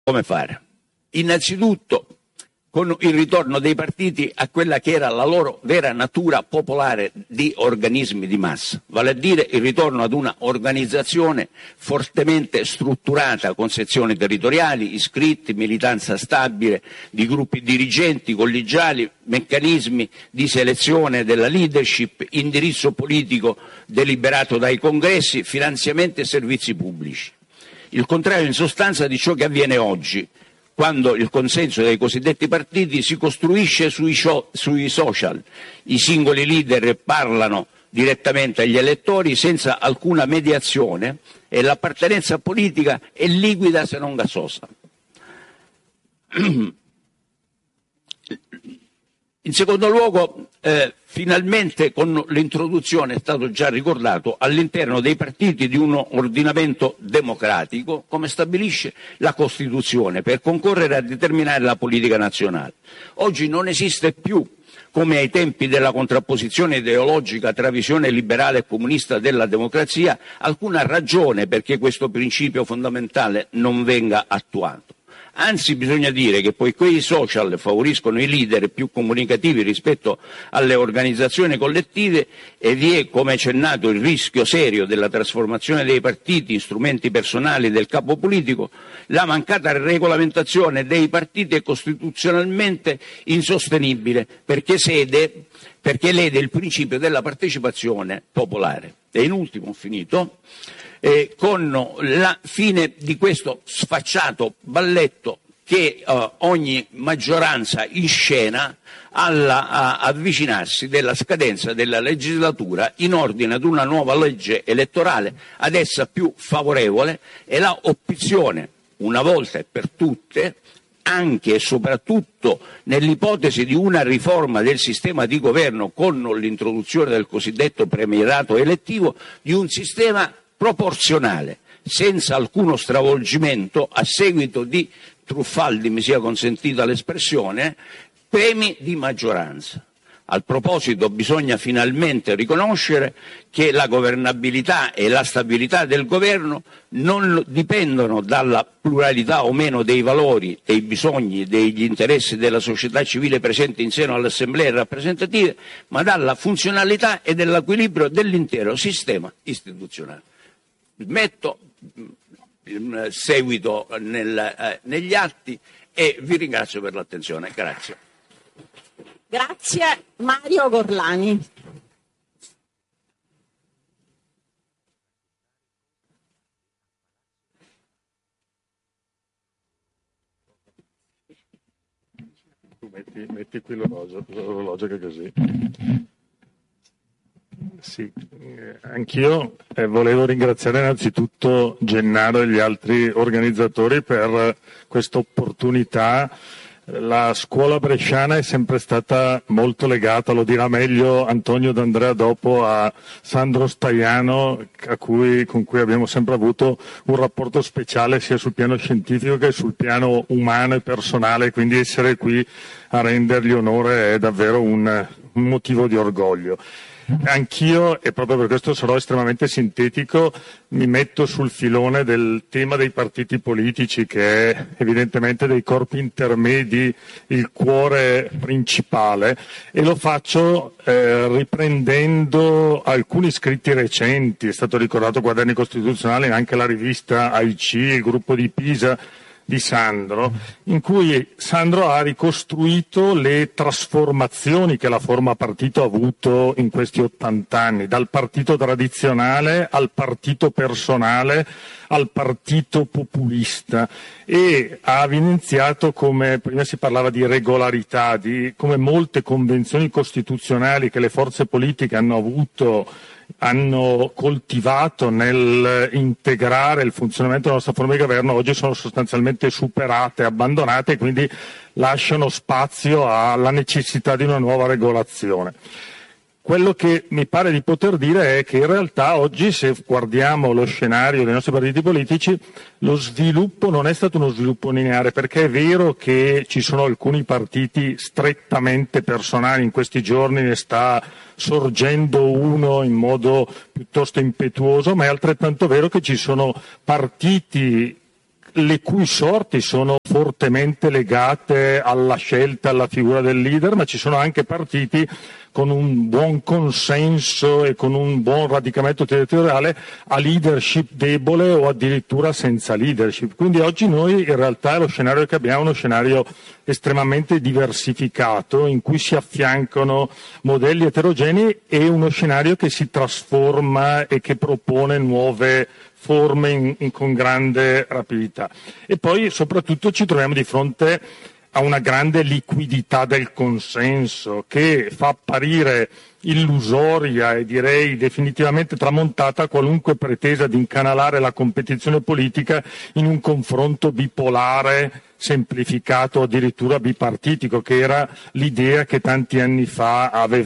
come fare. Innanzitutto con il ritorno dei partiti a quella che era la loro vera natura popolare di organismi di massa, vale a dire il ritorno ad una organizzazione fortemente strutturata con sezioni territoriali, iscritti, militanza stabile di gruppi dirigenti, collegiali, meccanismi di selezione della leadership, indirizzo politico deliberato dai congressi, finanziamenti e servizi pubblici. Il contrario in sostanza di ciò che avviene oggi, quando il consenso dei cosiddetti partiti si costruisce sui social. I singoli leader parlano direttamente agli elettori senza alcuna mediazione e l'appartenenza politica è liquida se non gasosa. In secondo luogo, finalmente con l'introduzione, è stato già ricordato, all'interno dei partiti di un ordinamento democratico, come stabilisce la Costituzione, per concorrere a determinare la politica nazionale. Oggi non esiste più, come ai tempi della contrapposizione ideologica tra visione liberale e comunista della democrazia, alcuna ragione perché questo principio fondamentale non venga attuato. Anzi, bisogna dire che poiché i social favoriscono i leader più comunicativi rispetto alle organizzazioni collettive e vi è, come accennato, il rischio serio della trasformazione dei partiti in strumenti personali del capo politico, la mancata regolamentazione dei partiti è costituzionalmente insostenibile perché lede il principio della partecipazione popolare. E in ultimo, ho finito, con la fine di questo sfacciato balletto che ogni maggioranza inscena all'avvicinarsi della scadenza della legislatura in ordine ad una nuova legge elettorale ad essa più favorevole e la opzione, una volta e per tutte, anche e soprattutto nell'ipotesi di una riforma del sistema di governo con l'introduzione del cosiddetto premierato elettivo, di un sistema proporzionale, senza alcuno stravolgimento a seguito di truffaldi, mi sia consentita l'espressione, premi di maggioranza. A proposito, bisogna finalmente riconoscere che la governabilità e la stabilità del governo non dipendono dalla pluralità o meno dei valori, dei bisogni, degli interessi della società civile presente in seno alle assemblee rappresentative, ma dalla funzionalità e dell'equilibrio dell'intero sistema istituzionale. Metto il seguito negli atti e vi ringrazio per l'attenzione. Grazie. Grazie. Mario Gorlani. Metti qui l'orologio che è così. Sì, anch'io volevo ringraziare innanzitutto Gennaro e gli altri organizzatori per questa opportunità. La scuola bresciana è sempre stata molto legata, lo dirà meglio Antonio D'Andrea dopo, a Sandro Staiano, con cui abbiamo sempre avuto un rapporto speciale sia sul piano scientifico che sul piano umano e personale, quindi essere qui a rendergli onore è davvero un motivo di orgoglio. Anch'io, e proprio per questo sarò estremamente sintetico, mi metto sul filone del tema dei partiti politici, che è evidentemente dei corpi intermedi il cuore principale, e lo faccio riprendendo alcuni scritti recenti. È stato ricordato Quaderni Costituzionali, anche la rivista AIC, il gruppo di Pisa di Sandro, in cui Sandro ha ricostruito le trasformazioni che la forma partito ha avuto in questi 80 anni, dal partito tradizionale al partito personale al partito populista, e ha evidenziato come prima si parlava di regolarità, di come molte convenzioni costituzionali che le forze politiche hanno coltivato nel integrare il funzionamento della nostra forma di governo oggi sono sostanzialmente superate, abbandonate, e quindi lasciano spazio alla necessità di una nuova regolazione. Quello che mi pare di poter dire è che in realtà oggi, se guardiamo lo scenario dei nostri partiti politici, lo sviluppo non è stato uno sviluppo lineare, perché è vero che ci sono alcuni partiti strettamente personali, in questi giorni ne sta sorgendo uno in modo piuttosto impetuoso, ma è altrettanto vero che ci sono partiti le cui sorti sono fortemente legate alla scelta, alla figura del leader, ma ci sono anche partiti con un buon consenso e con un buon radicamento territoriale a leadership debole o addirittura senza leadership. Quindi oggi noi in realtà lo scenario che abbiamo è uno scenario estremamente diversificato in cui si affiancano modelli eterogenei e uno scenario che si trasforma e che propone nuove forme con grande rapidità. E poi soprattutto ci troviamo di fronte a una grande liquidità del consenso che fa apparire illusoria e direi definitivamente tramontata qualunque pretesa di incanalare la competizione politica in un confronto bipolare, semplificato, addirittura bipartitico, che era l'idea che tanti anni fa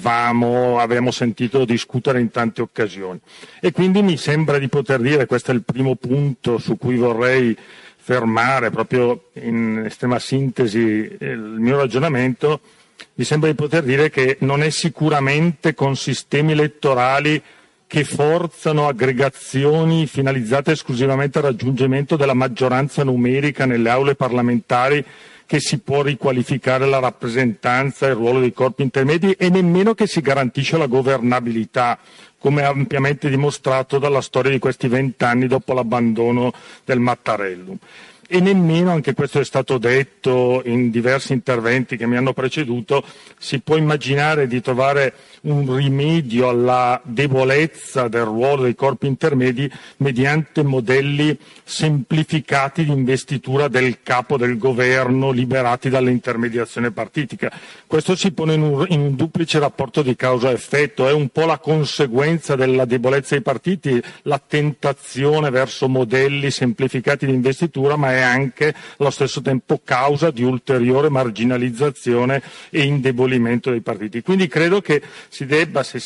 avevamo sentito discutere in tante occasioni. E quindi mi sembra di poter dire, questo è il primo punto su cui vorrei fermare proprio in estrema sintesi il mio ragionamento, mi sembra di poter dire che non è sicuramente con sistemi elettorali che forzano aggregazioni finalizzate esclusivamente al raggiungimento della maggioranza numerica nelle aule parlamentari che si può riqualificare la rappresentanza e il ruolo dei corpi intermedi e nemmeno che si garantisce la governabilità, come ampiamente dimostrato dalla storia di questi 20 anni dopo l'abbandono del Mattarellum. E nemmeno, anche questo è stato detto in diversi interventi che mi hanno preceduto, si può immaginare di trovare un rimedio alla debolezza del ruolo dei corpi intermedi mediante modelli semplificati di investitura del capo del governo liberati dall'intermediazione partitica. Questo si pone in un duplice rapporto di causa-effetto, è un po' la conseguenza della debolezza dei partiti, la tentazione verso modelli semplificati di investitura, ma è anche allo stesso tempo causa di ulteriore marginalizzazione e indebolimento dei partiti. Quindi credo che si debba, se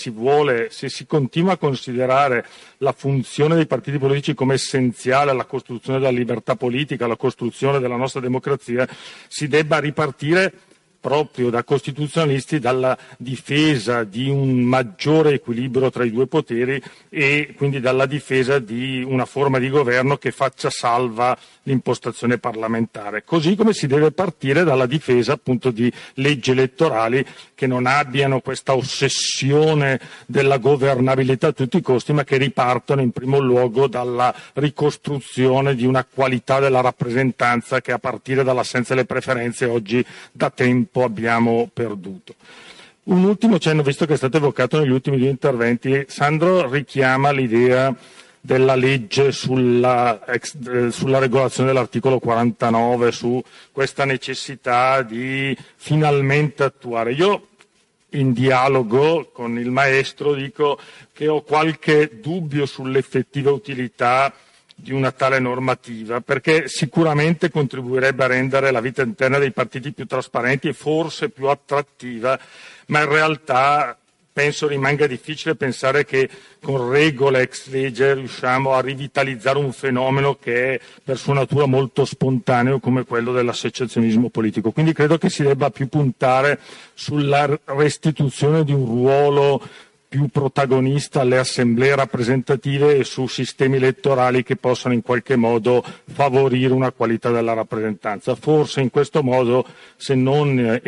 si continua a considerare la funzione dei partiti politici come essenziale alla costruzione della libertà politica, alla costruzione della nostra democrazia, si debba ripartire proprio da costituzionalisti dalla difesa di un maggiore equilibrio tra i due poteri e quindi dalla difesa di una forma di governo che faccia salva l'impostazione parlamentare, così come si deve partire dalla difesa appunto di leggi elettorali che non abbiano questa ossessione della governabilità a tutti i costi, ma che ripartono in primo luogo dalla ricostruzione di una qualità della rappresentanza che a partire dall'assenza delle preferenze oggi da tempo abbiamo perduto. Un ultimo cenno, visto che è stato evocato negli ultimi due interventi, Sandro richiama l'idea della legge sulla regolazione dell'articolo 49, su questa necessità di finalmente attuare. Io in dialogo con il maestro dico che ho qualche dubbio sull'effettiva utilità di una tale normativa, perché sicuramente contribuirebbe a rendere la vita interna dei partiti più trasparenti e forse più attrattiva, ma in realtà penso rimanga difficile pensare che con regole ex legge riusciamo a rivitalizzare un fenomeno che è per sua natura molto spontaneo come quello dell'associazionismo politico. Quindi credo che si debba più puntare sulla restituzione di un ruolo più protagonista alle assemblee rappresentative e su sistemi elettorali che possano in qualche modo favorire una qualità della rappresentanza. Forse in questo modo, se non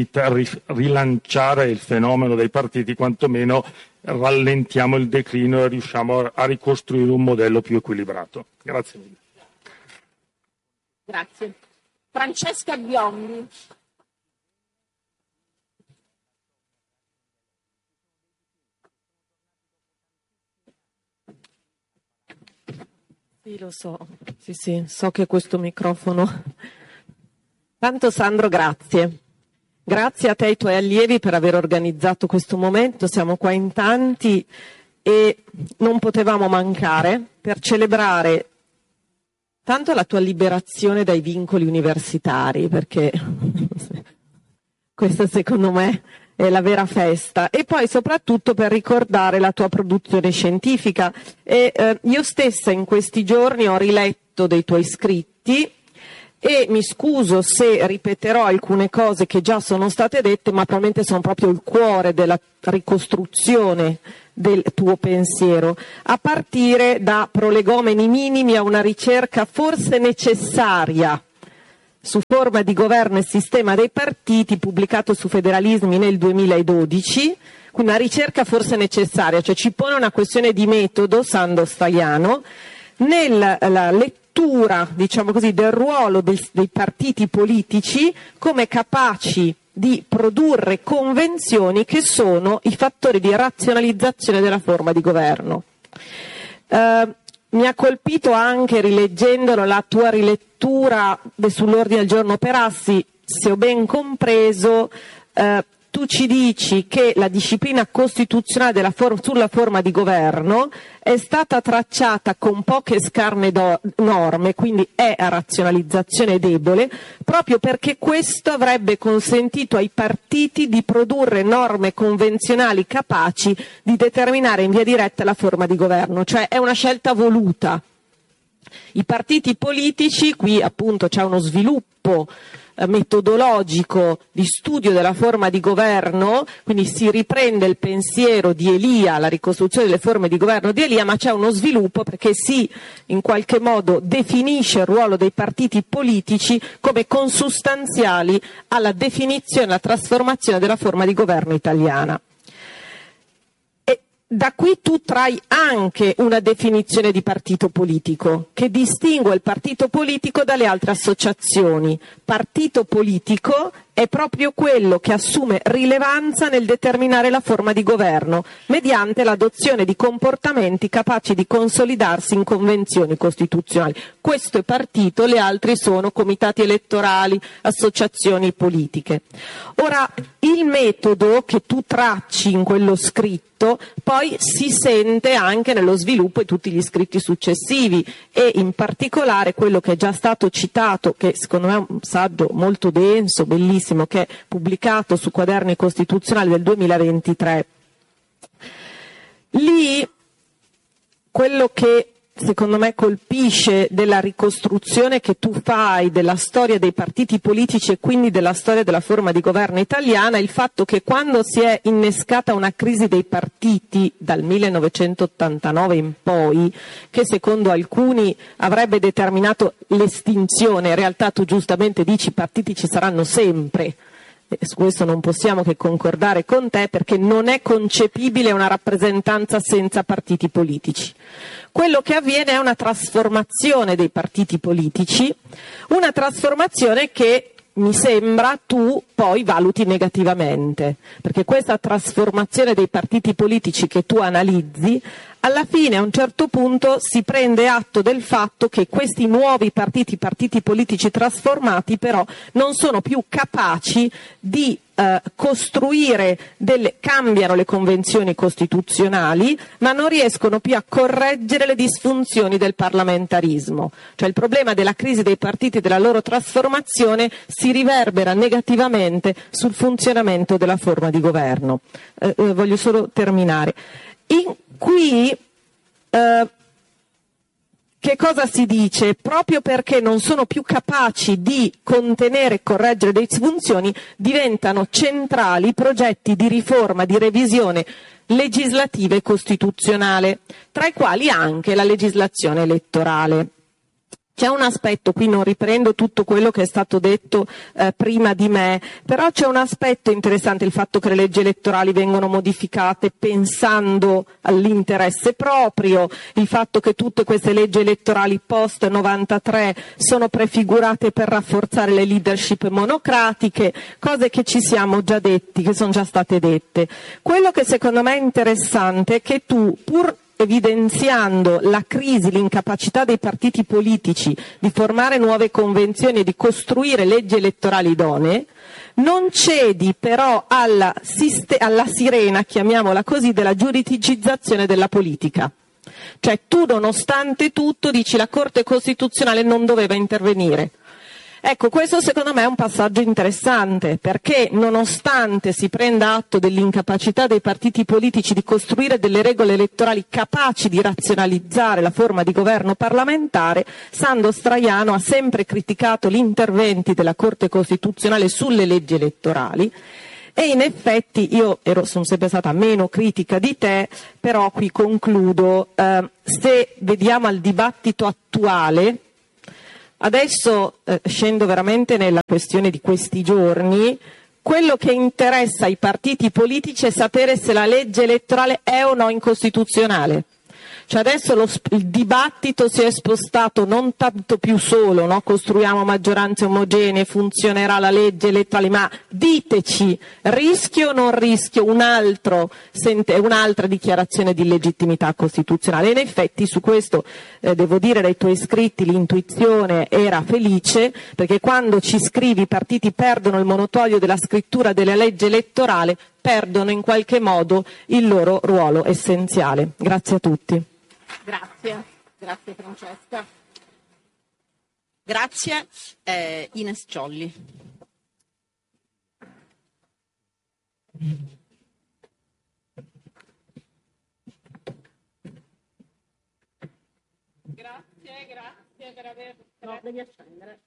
rilanciare il fenomeno dei partiti, quantomeno rallentiamo il declino e riusciamo a ricostruire un modello più equilibrato. Grazie mille. Grazie. Francesca Biondi. Sì, lo so. Sì, so che questo microfono. Tanto Sandro, grazie. Grazie a te e ai tuoi allievi per aver organizzato questo momento. Siamo qua in tanti e non potevamo mancare per celebrare tanto la tua liberazione dai vincoli universitari, perché questa secondo me è la vera festa, e poi soprattutto per ricordare la tua produzione scientifica. Io stessa in questi giorni ho riletto dei tuoi scritti e mi scuso se ripeterò alcune cose che già sono state dette, ma probabilmente sono proprio il cuore della ricostruzione del tuo pensiero, a partire da prolegomeni minimi a una ricerca forse necessaria su forma di governo e sistema dei partiti, pubblicato su Federalismi nel 2012, quindi una ricerca forse necessaria, cioè ci pone una questione di metodo, Sandro Staiano, nella lettura, diciamo così, del ruolo dei partiti politici come capaci di produrre convenzioni che sono i fattori di razionalizzazione della forma di governo. Mi ha colpito anche, rileggendolo, la tua rilettura sull'ordine del giorno Perassi. Se ho ben compreso, tu ci dici che la disciplina costituzionale sulla forma di governo è stata tracciata con poche scarne norme, quindi è a razionalizzazione debole, proprio perché questo avrebbe consentito ai partiti di produrre norme convenzionali capaci di determinare in via diretta la forma di governo, cioè è una scelta voluta. I partiti politici, qui appunto c'è uno sviluppo metodologico di studio della forma di governo, quindi si riprende il pensiero di Elia, la ricostruzione delle forme di governo di Elia, ma c'è uno sviluppo perché si in qualche modo definisce il ruolo dei partiti politici come consustanziali alla definizione e alla trasformazione della forma di governo italiana. Da qui tu trai anche una definizione di partito politico che distingue il partito politico dalle altre associazioni. Partito politico è proprio quello che assume rilevanza nel determinare la forma di governo mediante l'adozione di comportamenti capaci di consolidarsi in convenzioni costituzionali. Questo è partito, le altre sono comitati elettorali, associazioni politiche. Ora, il metodo che tu tracci in quello scritto poi si sente anche nello sviluppo di tutti gli scritti successivi e in particolare quello che è già stato citato, che secondo me è un saggio molto denso, bellissimo, che è pubblicato su Quaderni Costituzionali del 2023. Lì quello che secondo me colpisce della ricostruzione che tu fai della storia dei partiti politici e quindi della storia della forma di governo italiana è il fatto che quando si è innescata una crisi dei partiti dal 1989 in poi, che secondo alcuni avrebbe determinato l'estinzione, in realtà tu giustamente dici i partiti ci saranno sempre. Su questo non possiamo che concordare con te perché non è concepibile una rappresentanza senza partiti politici. Quello che avviene è una trasformazione dei partiti politici, una trasformazione che mi sembra tu poi valuti negativamente, perché questa trasformazione dei partiti politici che tu analizzi, alla fine a un certo punto si prende atto del fatto che questi nuovi partiti politici trasformati però non sono più capaci di cambiano le convenzioni costituzionali, ma non riescono più a correggere le disfunzioni del parlamentarismo. Cioè il problema della crisi dei partiti e della loro trasformazione si riverbera negativamente sul funzionamento della forma di governo. Voglio solo terminare. Qui che cosa si dice? Proprio perché non sono più capaci di contenere e correggere le disfunzioni, diventano centrali progetti di riforma, di revisione legislativa e costituzionale, tra i quali anche la legislazione elettorale. C'è un aspetto, qui non riprendo tutto quello che è stato detto prima di me, però c'è un aspetto interessante, il fatto che le leggi elettorali vengono modificate pensando all'interesse proprio, il fatto che tutte queste leggi elettorali post 93 sono prefigurate per rafforzare le leadership monocratiche, cose che ci siamo già detti, che sono già state dette. Quello che secondo me è interessante è che tu, pur evidenziando la crisi, l'incapacità dei partiti politici di formare nuove convenzioni e di costruire leggi elettorali idonee, non cedi però alla sirena, chiamiamola così, della giuridicizzazione della politica. Cioè tu nonostante tutto dici la Corte Costituzionale non doveva intervenire. Ecco, questo secondo me è un passaggio interessante, perché nonostante si prenda atto dell'incapacità dei partiti politici di costruire delle regole elettorali capaci di razionalizzare la forma di governo parlamentare, Sandro Staiano ha sempre criticato gli interventi della Corte Costituzionale sulle leggi elettorali E in effetti io sono sempre stata meno critica di te, però qui concludo. Se vediamo al dibattito attuale, adesso scendo veramente nella questione di questi giorni, quello che interessa ai partiti politici è sapere se la legge elettorale è o no incostituzionale. Cioè adesso il dibattito si è spostato non tanto più solo, no? Costruiamo maggioranze omogenee, funzionerà la legge elettorale, ma diteci, rischio o non rischio un'altra dichiarazione di legittimità costituzionale. E in effetti su questo devo dire dai tuoi scritti l'intuizione era felice, perché quando ci scrivi i partiti perdono il monopolio della scrittura della legge elettorale, perdono in qualche modo il loro ruolo essenziale. Grazie a tutti. Grazie Francesca. Grazie Ines Ciolli. Grazie per aver... No, devi accendere.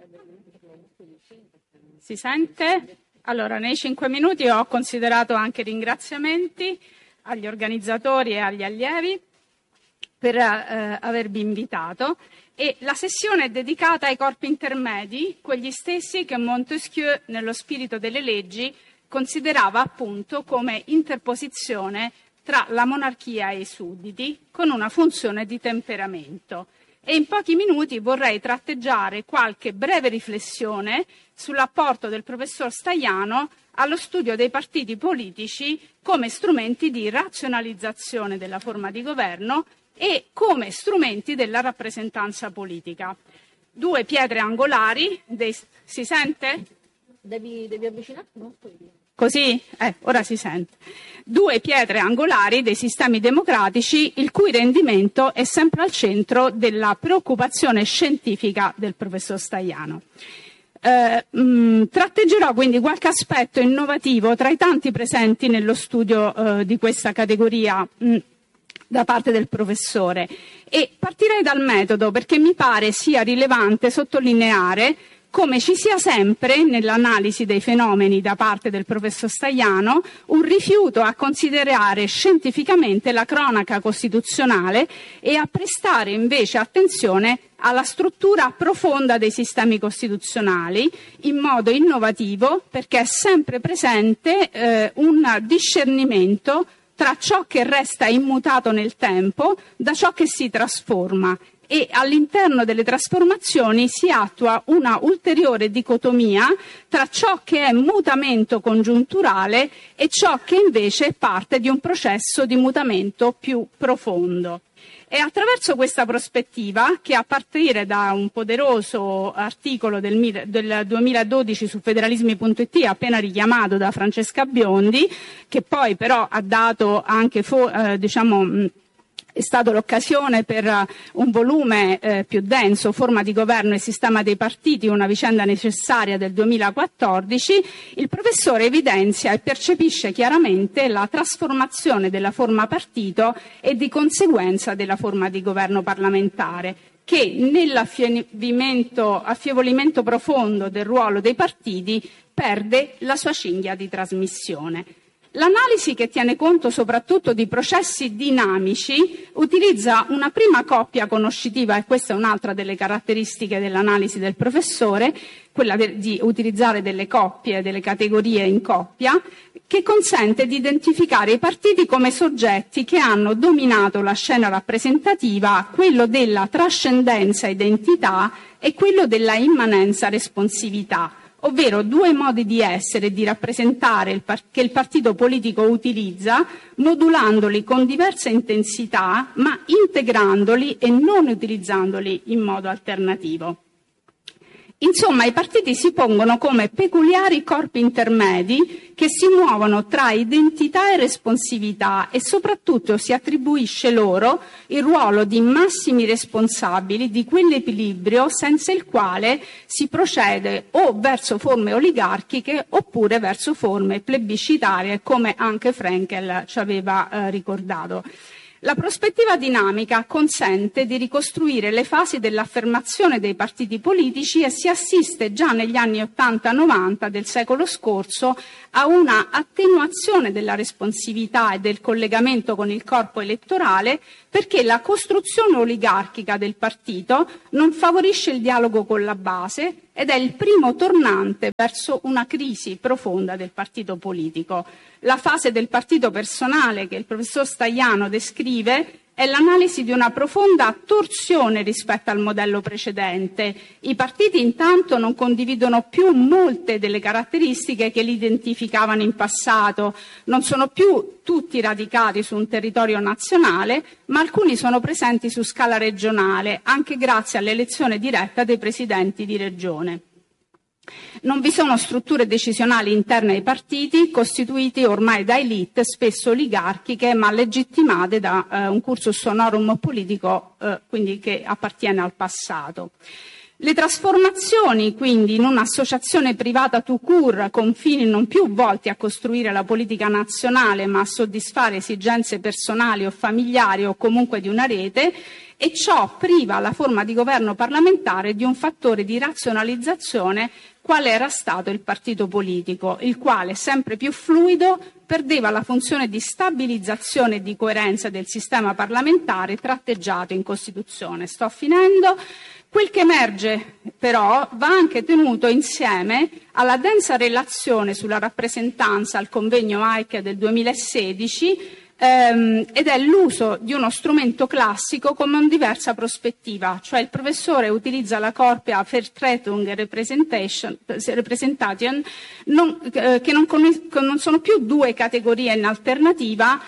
Si sente? Allora, nei 5 minuti ho considerato anche ringraziamenti agli organizzatori e agli allievi per avervi invitato, e la sessione è dedicata ai corpi intermedi, quegli stessi che Montesquieu, nello spirito delle leggi, considerava appunto come interposizione tra la monarchia e i sudditi, con una funzione di temperamento. E in pochi minuti vorrei tratteggiare qualche breve riflessione sull'apporto del professor Staiano allo studio dei partiti politici come strumenti di razionalizzazione della forma di governo e come strumenti della rappresentanza politica. 2 pietre angolari, si sente? Devi avvicinarti molto. Così? Ora si sente. 2 pietre angolari dei sistemi democratici, il cui rendimento è sempre al centro della preoccupazione scientifica del professor Staiano. Tratteggerò quindi qualche aspetto innovativo tra i tanti presenti nello studio di questa categoria da parte del professore, e partirei dal metodo, perché mi pare sia rilevante sottolineare come ci sia sempre, nell'analisi dei fenomeni da parte del professor Staiano, un rifiuto a considerare scientificamente la cronaca costituzionale e a prestare invece attenzione alla struttura profonda dei sistemi costituzionali in modo innovativo, perché è sempre presente un discernimento tra ciò che resta immutato nel tempo da ciò che si trasforma, e all'interno delle trasformazioni si attua una ulteriore dicotomia tra ciò che è mutamento congiunturale e ciò che invece è parte di un processo di mutamento più profondo. È attraverso questa prospettiva che, a partire da un poderoso articolo del 2012 su federalismi.it, appena richiamato da Francesca Biondi, che poi però ha dato anche è stato l'occasione per un volume più denso, Forma di governo e sistema dei partiti, una vicenda necessaria, del 2014, il professore evidenzia e percepisce chiaramente la trasformazione della forma partito e di conseguenza della forma di governo parlamentare, che nell'affievolimento profondo del ruolo dei partiti perde la sua cinghia di trasmissione. L'analisi, che tiene conto soprattutto di processi dinamici, utilizza una prima coppia conoscitiva, e questa è un'altra delle caratteristiche dell'analisi del professore, quella di utilizzare delle coppie, delle categorie in coppia, che consente di identificare i partiti come soggetti che hanno dominato la scena rappresentativa, quello della trascendenza identità e quello della immanenza responsività, ovvero 2 modi di essere e di rappresentare che il partito politico utilizza, modulandoli con diversa intensità, ma integrandoli e non utilizzandoli in modo alternativo. Insomma, i partiti si pongono come peculiari corpi intermedi che si muovono tra identità e responsività, e soprattutto si attribuisce loro il ruolo di massimi responsabili di quell'equilibrio senza il quale si procede o verso forme oligarchiche oppure verso forme plebiscitarie, come anche Frenkel ci aveva ricordato. La prospettiva dinamica consente di ricostruire le fasi dell'affermazione dei partiti politici e si assiste già negli anni 80-90 del secolo scorso a una attenuazione della responsività e del collegamento con il corpo elettorale, perché la costruzione oligarchica del partito non favorisce il dialogo con la base ed è il primo tornante verso una crisi profonda del partito politico. La fase del partito personale che il professor Stagliano descrive è l'analisi di una profonda torsione rispetto al modello precedente. I partiti intanto non condividono più molte delle caratteristiche che li identificavano in passato, non sono più tutti radicati su un territorio nazionale, ma alcuni sono presenti su scala regionale, anche grazie all'elezione diretta dei presidenti di regione. Non vi sono strutture decisionali interne ai partiti, costituiti ormai da elite, spesso oligarchiche, ma legittimate da un cursus honorum politico, quindi che appartiene al passato. Le trasformazioni, quindi, in un'associazione privata tout court, con fini non più volti a costruire la politica nazionale, ma a soddisfare esigenze personali o familiari o comunque di una rete, e ciò priva la forma di governo parlamentare di un fattore di razionalizzazione quale era stato il partito politico, il quale, sempre più fluido, perdeva la funzione di stabilizzazione e di coerenza del sistema parlamentare tratteggiato in Costituzione. Sto finendo. Quel che emerge però va anche tenuto insieme alla densa relazione sulla rappresentanza al convegno AIC del 2016 ed è l'uso di uno strumento classico con una diversa prospettiva, cioè il professore utilizza la corpea Vertretung e Representation, che non sono più due categorie in alternativa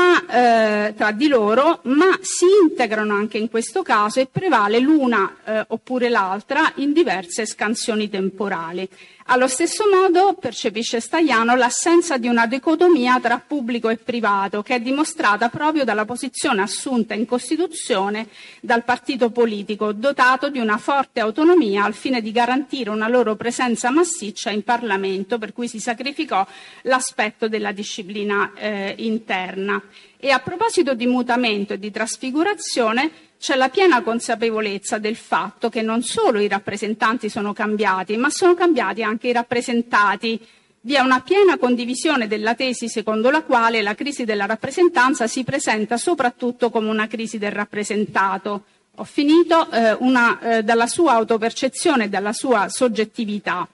tra di loro, ma si integrano anche in questo caso e prevale l'una oppure l'altra in diverse scansioni temporali. Allo stesso modo percepisce Stagliano l'assenza di una dicotomia tra pubblico e privato, che è dimostrata proprio dalla posizione assunta in Costituzione dal partito politico, dotato di una forte autonomia al fine di garantire una loro presenza massiccia in Parlamento, per cui si sacrificò l'aspetto della disciplina interna. E a proposito di mutamento e di trasfigurazione, c'è la piena consapevolezza del fatto che non solo i rappresentanti sono cambiati, ma sono cambiati anche i rappresentati. Vi è una piena condivisione della tesi secondo la quale la crisi della rappresentanza si presenta soprattutto come una crisi del rappresentato. Ho finito, dalla sua autopercezione e dalla sua soggettività.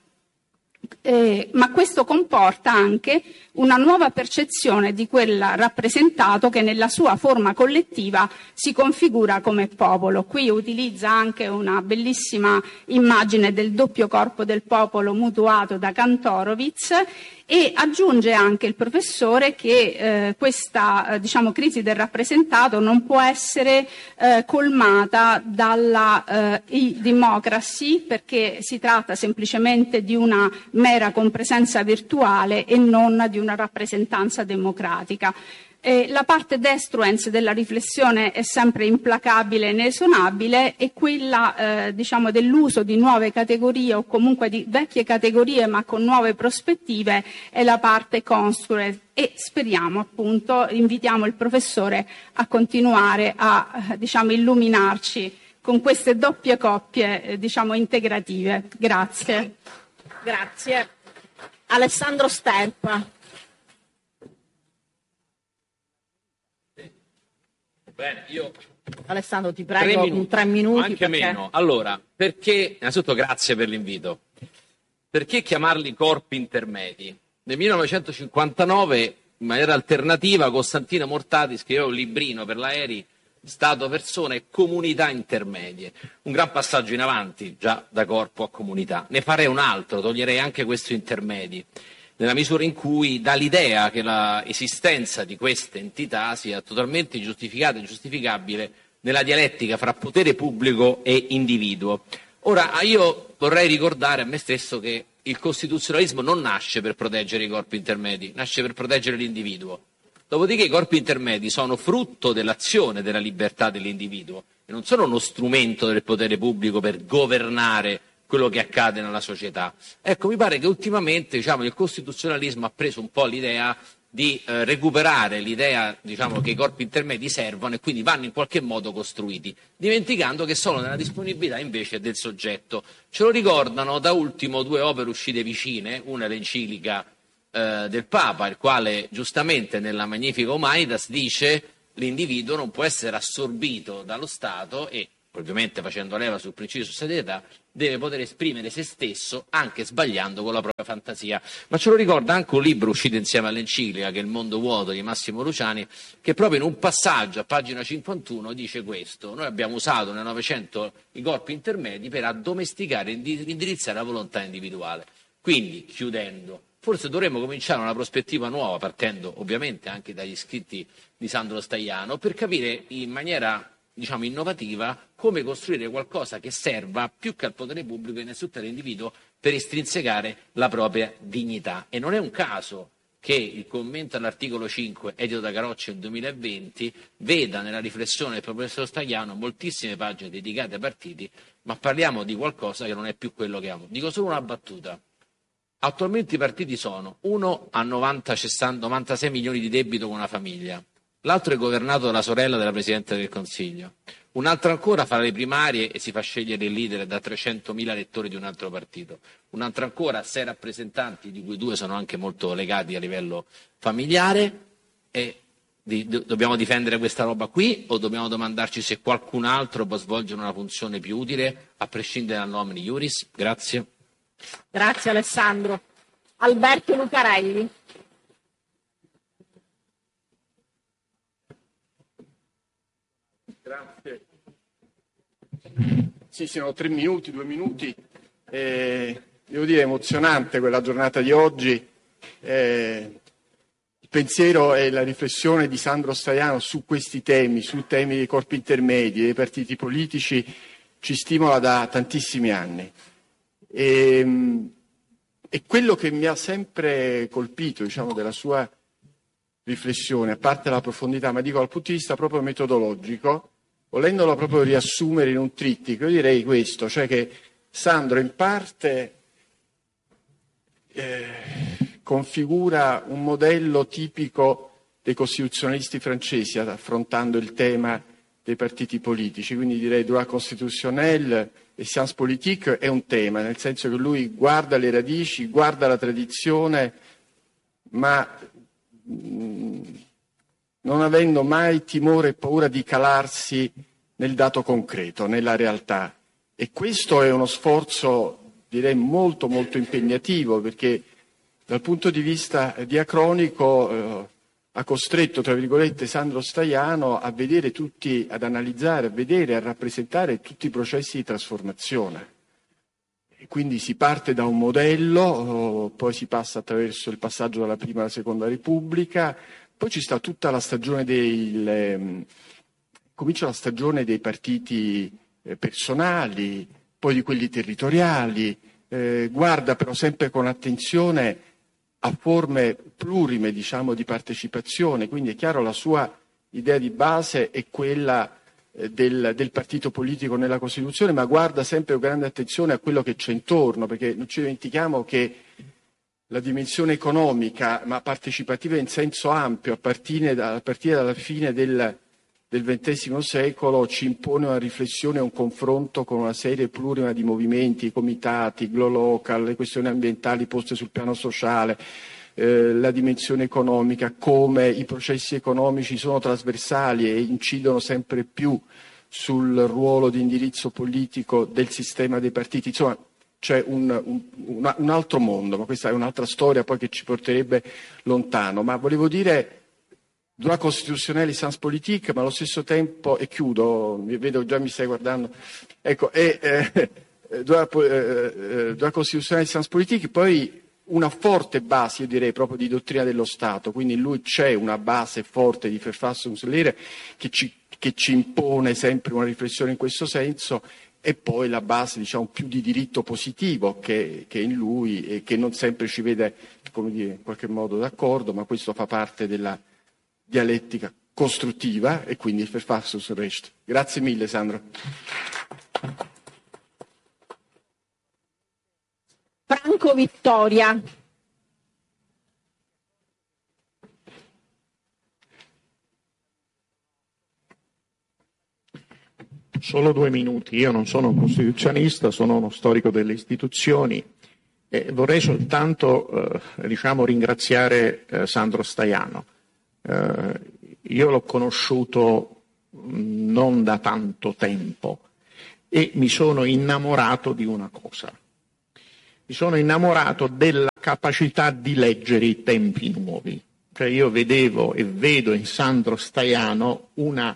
Ma questo comporta anche una nuova percezione di quel rappresentato che nella sua forma collettiva si configura come popolo. Qui utilizza anche una bellissima immagine del doppio corpo del popolo mutuato da Kantorowicz e aggiunge anche il professore che questa crisi del rappresentato non può essere colmata dalla e-democracy, perché si tratta semplicemente di una mera compresenza virtuale e non di una rappresentanza democratica. La parte destruens della riflessione è sempre implacabile e inesorabile, e quella dell'uso di nuove categorie o comunque di vecchie categorie ma con nuove prospettive è la parte construent, e speriamo appunto, invitiamo il professore a continuare a illuminarci con queste doppie coppie integrative. Grazie. Grazie. Alessandro Sterpa. Bene, io Alessandro, ti prego, in 3 minuti. Anche perché... meno. Allora, perché, innanzitutto grazie per l'invito. Perché chiamarli corpi intermedi? Nel 1959, in maniera alternativa, Costantino Mortati scriveva un librino per l'aerei, Stato, persone e comunità intermedie. Un gran passaggio in avanti, già da corpo a comunità. Ne farei un altro, toglierei anche questi intermedi, nella misura in cui dà l'idea che l'esistenza di queste entità sia totalmente giustificata e giustificabile nella dialettica fra potere pubblico e individuo. Ora, io vorrei ricordare a me stesso che il costituzionalismo non nasce per proteggere i corpi intermedi, nasce per proteggere l'individuo. Dopodiché i corpi intermedi sono frutto dell'azione della libertà dell'individuo e non sono uno strumento del potere pubblico per governare quello che accade nella società. Ecco, mi pare che ultimamente il costituzionalismo ha preso un po' l'idea di recuperare l'idea, diciamo, che i corpi intermedi servono e quindi vanno in qualche modo costruiti, dimenticando che sono nella disponibilità invece del soggetto. Ce lo ricordano da ultimo due opere uscite vicine, una è l'enciclica del Papa, il quale giustamente nella Magnifica Humanitas dice l'individuo non può essere assorbito dallo Stato e, ovviamente facendo leva sul principio di sussidiarietà, deve poter esprimere se stesso anche sbagliando con la propria fantasia. Ma ce lo ricorda anche un libro uscito insieme all'enciclica, che è Il mondo vuoto di Massimo Luciani, che proprio in un passaggio a pagina 51 dice questo: noi abbiamo usato nel Novecento i corpi intermedi per addomesticare e indirizzare la volontà individuale. Quindi, chiudendo, forse dovremmo cominciare una prospettiva nuova, partendo ovviamente anche dagli scritti di Sandro Staiano, per capire in maniera, diciamo, innovativa come costruire qualcosa che serva più che al potere pubblico innanzitutto all'individuo per estrinsecare la propria dignità. E non è un caso che il commento all'articolo 5 edito da Carocci nel 2020 veda nella riflessione del professor Staiano moltissime pagine dedicate ai partiti, ma parliamo di qualcosa che non è più quello che amo. Dico solo una battuta. Attualmente i partiti sono: uno ha 96 milioni di debito con una famiglia, l'altro è governato dalla sorella della Presidente del Consiglio, un altro ancora fa le primarie e si fa scegliere il leader da 300.000 elettori di un altro partito, un altro ancora ha 6 rappresentanti, di cui 2 sono anche molto legati a livello familiare. E dobbiamo difendere questa roba qui o dobbiamo domandarci se qualcun altro può svolgere una funzione più utile a prescindere dal nomine iuris? Grazie. Grazie Alessandro. Alberto Lucarelli. Grazie. Sì, sono 3 minuti, 2 minuti. Devo dire, emozionante quella giornata di oggi. Il pensiero e la riflessione di Sandro Staiano su questi temi, sui temi dei corpi intermedi, dei partiti politici, ci stimola da tantissimi anni. E quello che mi ha sempre colpito, diciamo, della sua riflessione, a parte la profondità, ma dico dal punto di vista proprio metodologico, volendolo proprio riassumere in un trittico, io direi questo, cioè che Sandro in parte configura un modello tipico dei costituzionalisti francesi affrontando il tema dei partiti politici, quindi direi droit constitutionnel e sciences politique è un tema, nel senso che lui guarda le radici, guarda la tradizione, ma non avendo mai timore e paura di calarsi nel dato concreto, nella realtà. E questo è uno sforzo, direi, molto molto impegnativo, perché dal punto di vista diacronico ha costretto, tra virgolette, Sandro Staiano a vedere tutti, ad analizzare, a vedere, a rappresentare tutti i processi di trasformazione. E quindi si parte da un modello, poi si passa attraverso il passaggio dalla Prima alla Seconda Repubblica, poi ci sta tutta la stagione comincia la stagione dei partiti personali, poi di quelli territoriali, guarda però sempre con attenzione a forme plurime, diciamo, di partecipazione, quindi è chiaro la sua idea di base è quella del partito politico nella Costituzione, ma guarda sempre con grande attenzione a quello che c'è intorno, perché non ci dimentichiamo che la dimensione economica, ma partecipativa in senso ampio, a partire dalla fine del XX secolo, ci impone una riflessione e un confronto con una serie plurima di movimenti, i comitati, il glow local, le questioni ambientali poste sul piano sociale, la dimensione economica, come i processi economici sono trasversali e incidono sempre più sul ruolo di indirizzo politico del sistema dei partiti. Insomma, c'è un altro mondo, ma questa è un'altra storia poi che ci porterebbe lontano. Ma volevo dire droit costitutionnel et sciences politique, ma allo stesso tempo, e chiudo, vedo già mi stai guardando, ecco, droit costitutionnel et sciences politique, poi una forte base, io direi proprio di dottrina dello Stato, quindi in lui c'è una base forte di Verfassungslehre che ci impone sempre una riflessione in questo senso, e poi la base, diciamo, più di diritto positivo che è in lui e che non sempre ci vede, come dire, in qualche modo d'accordo, ma questo fa parte della dialettica costruttiva e quindi il Verfassungsrecht. Grazie mille, Sandro. Franco Vittoria. Solo 2 minuti. Io non sono un costituzionista, sono uno storico delle istituzioni. Vorrei soltanto ringraziare Sandro Staiano. Io l'ho conosciuto non da tanto tempo e mi sono innamorato di una cosa. Mi sono innamorato della capacità di leggere i tempi nuovi. Cioè io vedevo e vedo in Sandro Staiano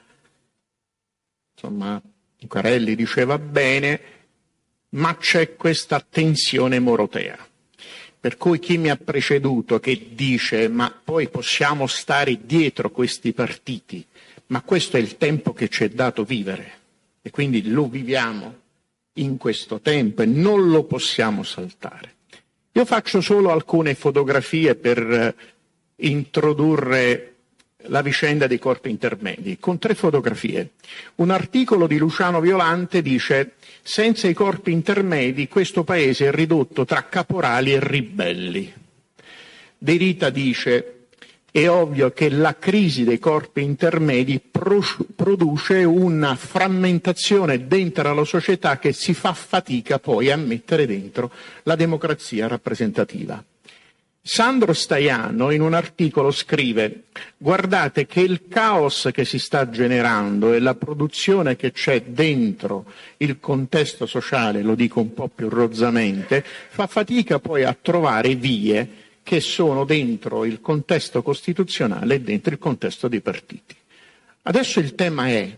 Lucarelli diceva bene, ma c'è questa tensione morotea. Per cui chi mi ha preceduto che dice ma poi possiamo stare dietro questi partiti, ma questo è il tempo che ci è dato vivere e quindi lo viviamo in questo tempo e non lo possiamo saltare. Io faccio solo alcune fotografie per introdurre la vicenda dei corpi intermedi, con 3 fotografie. Un articolo di Luciano Violante dice: senza i corpi intermedi questo paese è ridotto tra caporali e ribelli. De Rita dice: è ovvio che la crisi dei corpi intermedi produce una frammentazione dentro la società che si fa fatica poi a mettere dentro la democrazia rappresentativa. Sandro Staiano in un articolo scrive: guardate che il caos che si sta generando e la produzione che c'è dentro il contesto sociale, lo dico un po' più rozzamente, fa fatica poi a trovare vie che sono dentro il contesto costituzionale e dentro il contesto dei partiti. Adesso il tema è,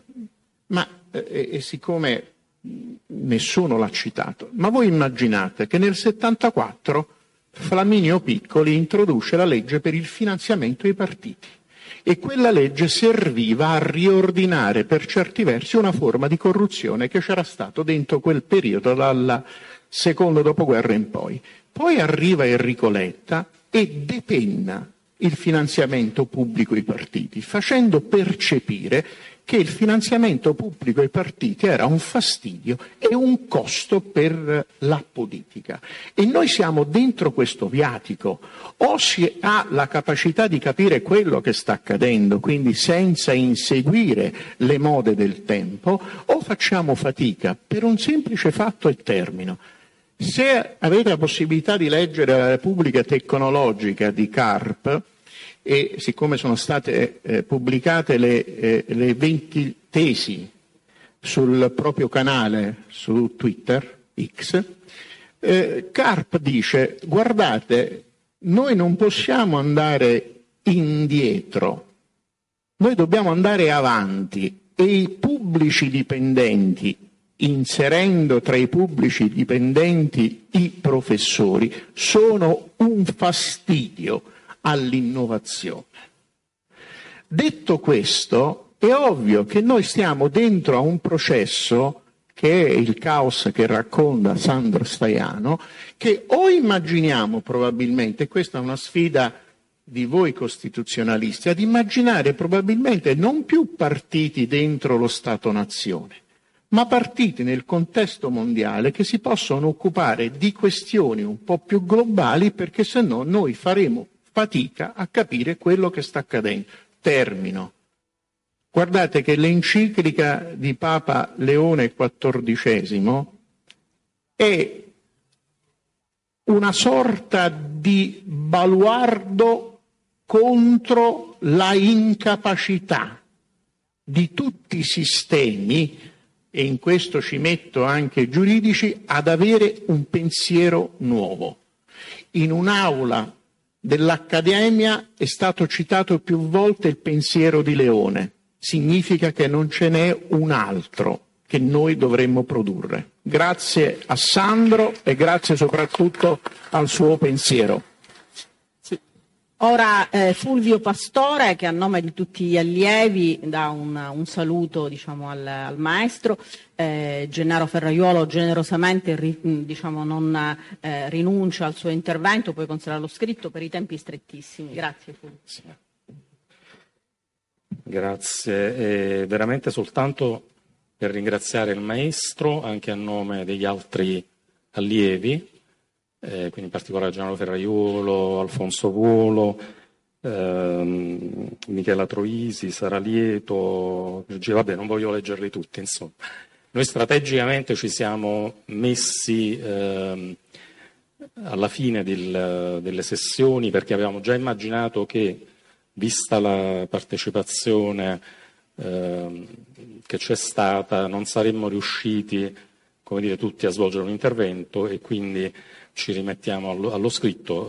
siccome nessuno l'ha citato, ma voi immaginate che nel 74 Flaminio Piccoli introduce la legge per il finanziamento dei partiti e quella legge serviva a riordinare per certi versi una forma di corruzione che c'era stato dentro quel periodo dal secondo dopoguerra in poi. Poi arriva Enrico Letta e depenna il finanziamento pubblico ai partiti, facendo percepire che il finanziamento pubblico ai partiti era un fastidio e un costo per la politica. E noi siamo dentro questo viatico. O si ha la capacità di capire quello che sta accadendo, quindi senza inseguire le mode del tempo, o facciamo fatica per un semplice fatto e termino. Se avete la possibilità di leggere la Repubblica Tecnologica di Karp, e siccome sono state pubblicate le 20 tesi sul proprio canale su Twitter, X, Karp dice: guardate, noi non possiamo andare indietro, noi dobbiamo andare avanti e i pubblici dipendenti, inserendo tra i pubblici dipendenti i professori, sono un fastidio all'innovazione. Detto questo, è ovvio che noi stiamo dentro a un processo che è il caos che racconta Sandro Staiano, che o immaginiamo probabilmente, questa è una sfida di voi costituzionalisti, ad immaginare probabilmente non più partiti dentro lo Stato-nazione, ma partiti nel contesto mondiale che si possono occupare di questioni un po' più globali, perché se no noi faremo fatica a capire quello che sta accadendo. Termino. Guardate che l'enciclica di Papa Leone XIV è una sorta di baluardo contro la incapacità di tutti i sistemi, e in questo ci metto anche giuridici, ad avere un pensiero nuovo. In un'aula dell'Accademia è stato citato più volte il pensiero di Leone. Significa che non ce n'è un altro che noi dovremmo produrre. Grazie a Sandro e grazie soprattutto al suo pensiero. Sì. Ora Fulvio Pastore, che a nome di tutti gli allievi dà un saluto al maestro. Gennaro Ferraiuolo generosamente non rinuncia al suo intervento, poi considerarlo scritto per i tempi strettissimi. Grazie Fulvio. Sì. Grazie, veramente soltanto per ringraziare il maestro anche a nome degli altri allievi, quindi in particolare Gennaro Ferraiuolo, Alfonso Volo, Michela Troisi, Sara Lieto, vabbè, non voglio leggerli tutti, insomma. Noi strategicamente ci siamo messi alla fine delle sessioni perché avevamo già immaginato che, vista la partecipazione che c'è stata, non saremmo riusciti, come dire, tutti a svolgere un intervento, e quindi ci rimettiamo allo scritto,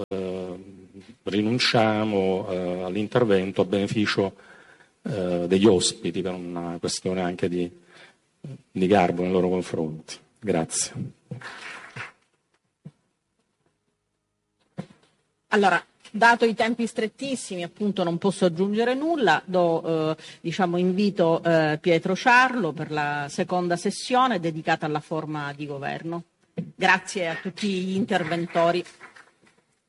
rinunciamo all'intervento a beneficio degli ospiti, per una questione anche di garbo nei loro confronti. Grazie. Allora, dato i tempi strettissimi, appunto non posso aggiungere nulla, invito Pietro Ciarlo per la seconda sessione dedicata alla forma di governo. Grazie a tutti gli interventori.